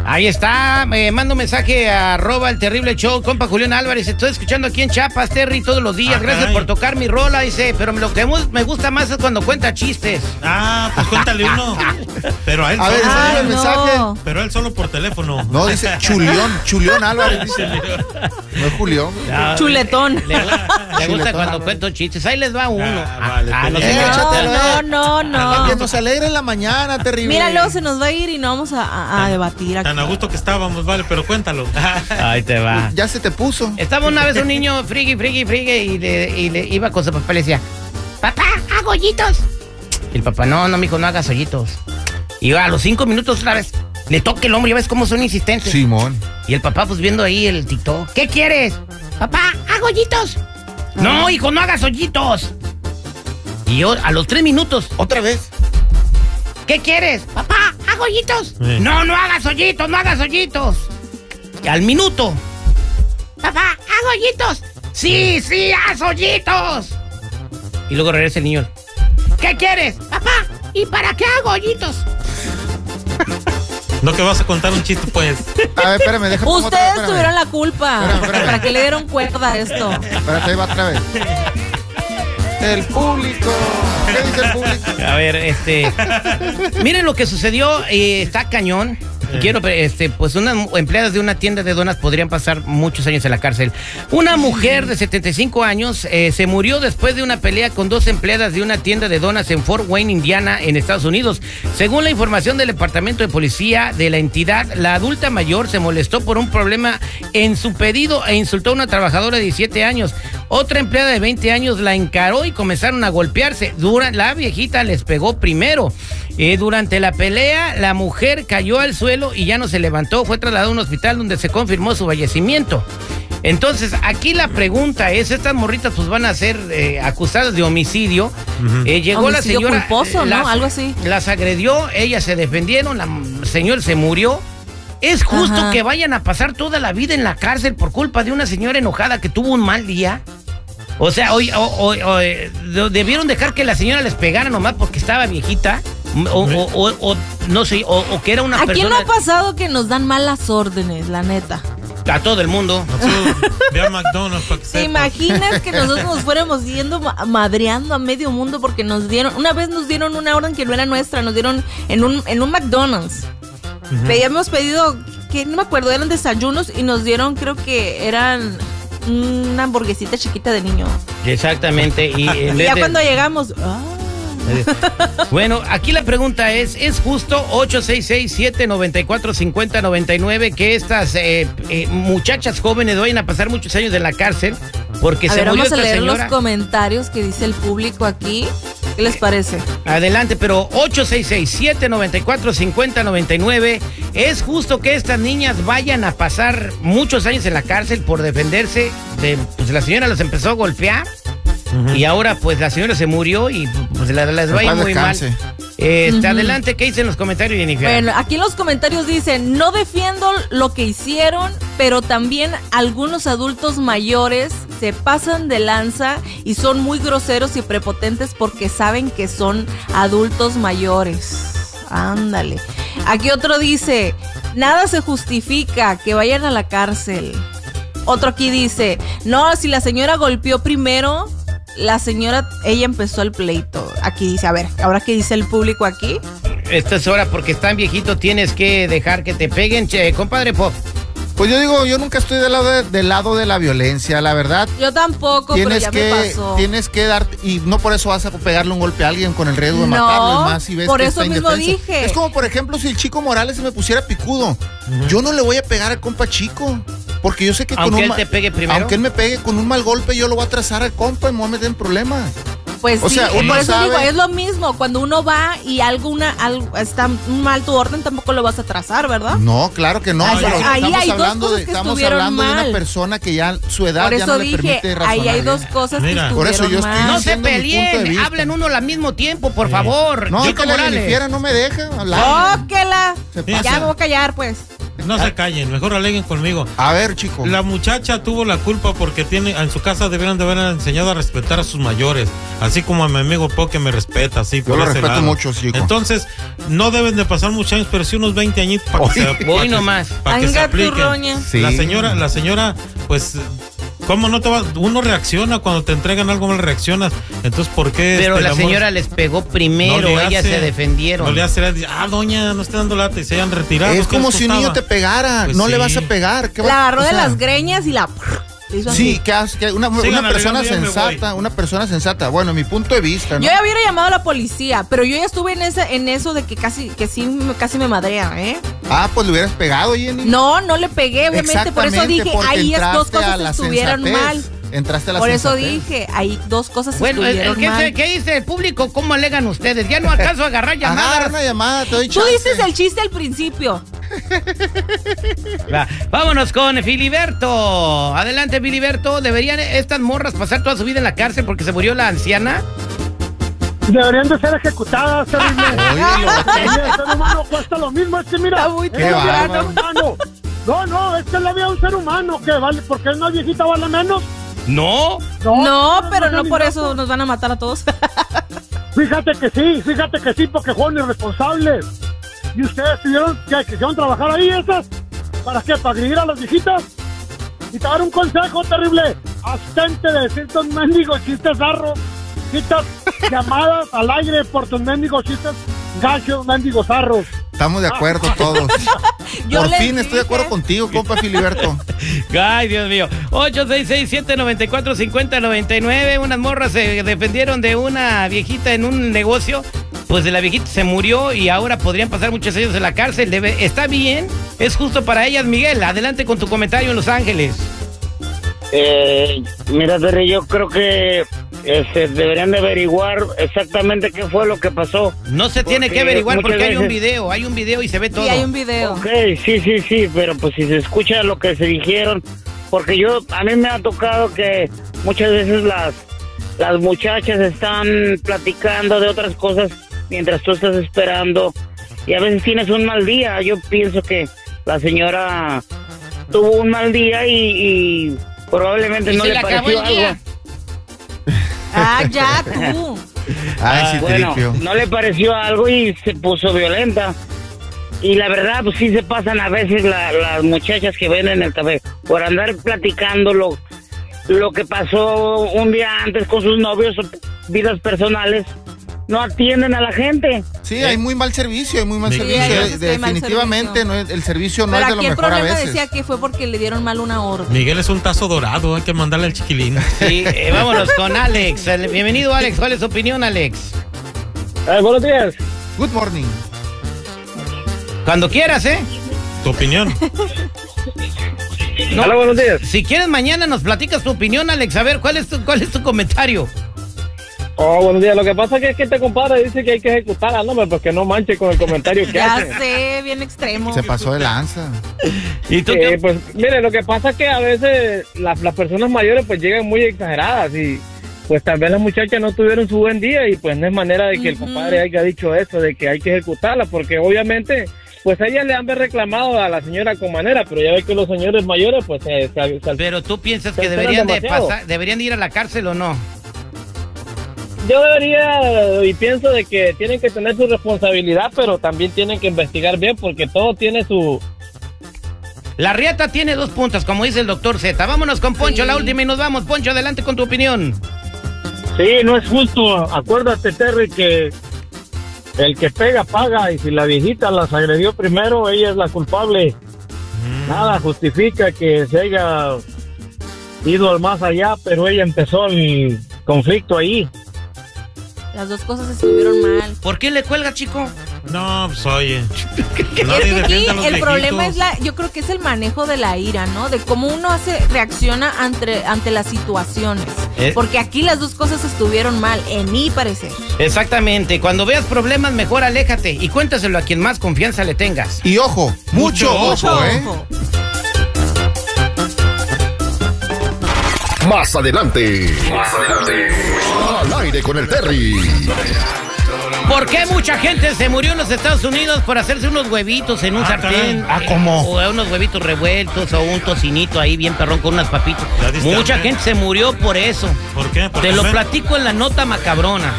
Ahí está, me manda un mensaje a @el terrible show, compa Julián Álvarez. Estoy escuchando aquí en Chiapas, Terry, todos los días. Gracias por tocar mi rola, dice. Pero lo que me gusta más es cuando cuenta chistes. Pues cuéntale uno. Pero a él solo. A ver, el mensaje. Pero él solo por teléfono. No, dice Chulión Álvarez, dice. No es Julián. Chuletón. Le gusta cuando cuento chistes. Ahí les va uno. No. Que nos alegre en la mañana, terrible. Mira, luego se nos va a ir y no vamos a debatir aquí. Tan a gusto que estábamos, vale, pero cuéntalo. Ahí te va. Ya se te puso. Estaba una vez un niño frigui y le iba con su papá y le decía, papá, hago hoyitos. Y el papá, no, mijo, no hagas hoyitos. Y a los 5 minutos otra vez le toca el hombro, ya ves cómo son insistentes. Simón. Y el papá, pues viendo ahí el TikTok, ¿qué quieres? Papá, hago hoyitos. No, hijo, no hagas hoyitos. Y yo, a los 3 minutos, otra vez. ¿Qué quieres? Papá, hago hoyitos. No hagas hoyitos, no hagas hoyitos. Y al minuto. Papá, hago hoyitos. Sí, haz hoyitos. Y luego regresa el niño. ¿Qué quieres? Papá, ¿y para qué hago hoyitos? No, que vas a contar un chiste, pues. A ver, espérame, déjame. Ustedes tuvieron la culpa. Espérame. ¿Para qué le dieron cuerda a esto? Espérate, ahí va otra vez. El público. ¿Qué dice el público? A ver, miren lo que sucedió, está cañón. Quiero, pues unas empleadas de una tienda de donas podrían pasar muchos años en la cárcel. Una mujer de 75 años se murió después de una pelea con 2 empleadas de una tienda de donas en Fort Wayne, Indiana, en Estados Unidos. Según la información del Departamento de Policía de la entidad, la adulta mayor se molestó por un problema en su pedido e insultó a una trabajadora de 17 años. Otra empleada de 20 años la encaró y comenzaron a golpearse. La viejita les pegó primero. Durante la pelea, la mujer cayó al suelo y ya no se llegó. Fue trasladada a un hospital donde se confirmó su fallecimiento. Entonces, aquí la pregunta es, estas morritas pues van a ser acusadas de homicidio. Llegó homicidio la señora culposo, ¿no? Algo así. Las agredió, ellas se defendieron, la señora se murió. ¿Es justo que vayan a pasar toda la vida en la cárcel por culpa de una señora enojada que tuvo un mal día? O sea, debieron dejar que la señora les pegara nomás porque estaba viejita. O no sé, o que era una persona. ¿A quién no ha pasado que nos dan malas órdenes, la neta? A todo el mundo. Ve a McDonald's para que ¿Te imaginas que nosotros nos fuéramos yendo madreando a medio mundo porque una vez nos dieron una orden que no era nuestra, nos dieron en un McDonald's. Habíamos pedido, que no me acuerdo, eran desayunos y nos dieron, creo que eran una hamburguesita chiquita de niño. Exactamente. Y ya cuando llegamos, Bueno, aquí la pregunta es justo 866-794-5099 que estas muchachas jóvenes vayan a pasar muchos años en la cárcel porque se murió esta señora? Vamos a leer los comentarios que dice el público aquí. ¿Qué les parece? Adelante, pero 866-794-5099. ¿Es justo que estas niñas vayan a pasar muchos años en la cárcel por defenderse de, pues la señora los empezó a golpear? Y ahora pues la señora se murió y pues les va a ir muy mal. Adelante, ¿qué dicen los comentarios, Jennifer? Bueno, aquí en los comentarios dicen, no defiendo lo que hicieron, pero también algunos adultos mayores se pasan de lanza y son muy groseros y prepotentes porque saben que son adultos mayores. Ándale. Aquí otro dice, nada se justifica, que vayan a la cárcel. Otro aquí dice, no, si la señora golpeó primero, ella empezó el pleito. Aquí dice, a ver, ¿ahora qué dice el público aquí? Esta es hora porque están viejito, tienes que dejar que te peguen, compadre Pop. Pues yo digo, yo nunca estoy del lado de la violencia, la verdad. Yo tampoco, pero ya me pasó. Tienes que dar, y no por eso vas a pegarle un golpe a alguien con el riesgo de matarlo. Y más si ves por que eso está mismo indefenso. dije. Es como, por ejemplo, si el Chico Morales se me pusiera picudo. Yo no le voy a pegar al compa Chico. Porque yo sé que aunque él te pegue primero. Aunque él me pegue con un mal golpe, yo lo voy a atrasar al compa y me voy a meter en problemas. Pues o sí, sea, por eso digo, es lo mismo. Cuando uno va y algo está mal tu orden, tampoco lo vas a trazar, ¿verdad? No, claro que no. Ahí hay dos cosas que estuvieron mal. De una persona que ya su edad ya no le permite razonar. Ahí hay dos cosas que estuvieron por eso yo mal. No se peleen, hablen uno al mismo tiempo, por favor. No, Chico Morales no me deja hablar. ¡Óquela! Ya me voy a callar, pues. No se callen, mejor aleguen conmigo. A ver, chico. La muchacha tuvo la culpa porque en su casa debieron de haber enseñado a respetar a sus mayores, así como a mi amigo Po que me respeta, así. Yo lo respeto mucho, chico. Entonces, no deben de pasar muchos años, pero sí unos 20 añitos para que se Voy nomás. para que se apliquen. Sí. La señora, pues, ¿cómo no te va? Uno reacciona cuando te entregan algo, mal reaccionas. Entonces, ¿por qué? Pero la señora les pegó primero, ellas se defendieron. No le hace, doña, no esté dando lata y se hayan retirado. Es como si un niño te pegara, pues no sí. le vas a pegar. La agarró de las greñas y la... Sí, que una persona sensata, bueno, mi punto de vista, ¿no? Yo ya hubiera llamado a la policía, pero yo ya estuve en eso de que casi me madrea, ¿eh? Ah, pues le hubieras pegado, Jenny. No le pegué, obviamente, por eso dije, ahí es dos cosas estuvieron mal. Entraste a la Por eso sensatez. dije, hay dos cosas estuvieron mal. ¿Qué dice el público? ¿Cómo alegan ustedes? Ya no acaso agarrar llamadas. Agarra una llamada, te doy Tú chance. dices el chiste al principio. Vámonos con Filiberto. Adelante, Filiberto. ¿Deberían estas morras pasar toda su vida en la cárcel porque se murió la anciana? Deberían de ser ejecutadas, terrible. El ser humano cuesta lo mismo, es que mira, Qué bárbaro. humano. No, es que la vida de un ser humano que vale, porque es más viejita vale menos. No. No, pero no por eso nos van a matar a todos. Fíjate que sí, porque fueron irresponsables. ¿Y ustedes tuvieron que quisieron trabajar ahí esas? ¿Para qué? ¿Para agredir a las viejitas? Y te dar un consejo terrible. Abstente de decir tus mendigos chistes zarros. Quitas llamadas al aire por tus mendigos chistes gachos, mendigos zarros. Estamos de acuerdo todos. Por fin estoy de acuerdo contigo, compa Filiberto. Ay, Dios mío. 866-794-5099. Unas morras se defendieron de una viejita en un negocio. Pues de la viejita se murió y ahora podrían pasar muchos años en la cárcel. ¿Está bien? ¿Es justo para ellas, Miguel? Adelante con tu comentario en Los Ángeles. Mira, Terry, yo creo que deberían de averiguar exactamente qué fue lo que pasó. No se tiene que averiguar porque hay un video y se ve todo. Sí, hay un video. Ok, sí, pero pues si se escucha lo que se dijeron, porque a mí me ha tocado que muchas veces las muchachas están platicando de otras cosas mientras tú estás esperando y a veces tienes un mal día. Yo pienso que la señora tuvo un mal día y probablemente no le pareció algo. Ah, ya, tú. Ay, sí, bueno, tripio. no le pareció algo y se puso violenta. Y la verdad, pues sí se pasan a veces las muchachas que venden el café por andar platicando lo que pasó un día antes con sus novios o vidas personales. No atienden a la gente. Sí, hay muy mal servicio, Sí, definitivamente no, el servicio no pero es de lo aquí el mejor a problema veces. decía que fue porque le dieron mal una orden. Miguel es un tazo dorado, hay que mandarle al chiquilín. Sí, vámonos con Alex. Bienvenido, Alex. ¿Cuál es tu opinión, Alex? Buenos días. Good morning. Cuando quieras, ¿eh? ¿Tu opinión? No, Hola, buenos días. si quieres, mañana nos platicas tu opinión, Alex. A ver, ¿cuál es tu comentario? Oh, buenos días. Lo que pasa es que este compadre dice que hay que ejecutarla, no, porque no manche con el comentario que Ya hace. sé, bien extremo. Se pasó de lanza. ¿Y tú qué? Pues, mire, lo que pasa es que a veces las personas mayores pues llegan muy exageradas y pues tal vez las muchachas no tuvieron su buen día y pues no es manera de que el compadre haya dicho eso, de que hay que ejecutarla, porque obviamente pues ellas le han reclamado a la señora con manera, pero ya ve que los señores mayores pues Pero tú piensas se que alteran deberían de ir a la cárcel o no. Yo debería y pienso de que tienen que tener su responsabilidad, pero también tienen que investigar bien porque todo tiene su... La riata tiene dos puntas, como dice el doctor Z. Vámonos con Poncho, la última y nos vamos. Poncho, adelante con tu opinión. Sí, no es justo. Acuérdate, Terry, que el que pega paga y si la viejita las agredió primero, ella es la culpable. Nada justifica que se haya ido al más allá, pero ella empezó el conflicto ahí. Las dos cosas estuvieron mal. ¿Por qué le cuelga, chico? No, pues oye. Es que aquí el problema es yo creo que es el manejo de la ira, ¿no? De cómo uno reacciona ante las situaciones. Porque aquí las dos cosas estuvieron mal, en mi parecer. Exactamente. Cuando veas problemas, mejor aléjate y cuéntaselo a quien más confianza le tengas. Y ojo, mucho ojo, ¿eh? Ojo. Más adelante. Al aire con el Terry. ¿Por qué mucha gente se murió en los Estados Unidos por hacerse unos huevitos en un sartén? ¿cómo? O unos huevitos revueltos o un tocinito ahí bien perrón con unas papitas. Mucha gente se murió por eso. ¿Por qué? Te lo platico en la nota macabrona.